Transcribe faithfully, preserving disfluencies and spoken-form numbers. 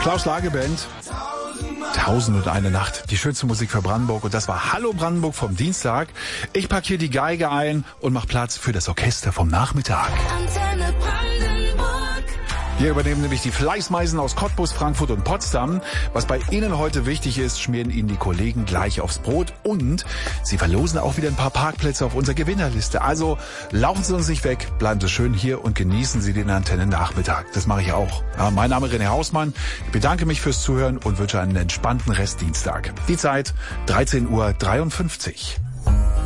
Klaus Lage Band. Tausend und eine Nacht. Die schönste Musik für Brandenburg. Und das war Hallo Brandenburg vom Dienstag. Ich pack hier die Geige ein und mach Platz für das Orchester vom Nachmittag. Antenne Brandenburg. Hier übernehmen nämlich die Fleißmeisen aus Cottbus, Frankfurt und Potsdam. Was bei Ihnen heute wichtig ist, schmieren Ihnen die Kollegen gleich aufs Brot. Und Sie verlosen auch wieder ein paar Parkplätze auf unserer Gewinnerliste. Also laufen Sie uns nicht weg, bleiben Sie schön hier und genießen Sie den Antenne-Nachmittag. Das mache ich auch. Ja, mein Name ist René Hausmann. Ich bedanke mich fürs Zuhören und wünsche einen entspannten Restdienstag. Die Zeit dreizehn Uhr dreiundfünfzig.